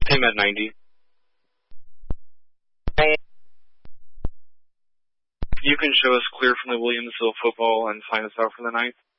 Same at 90. You can show us clear from the Williamsville football and sign us out for the night.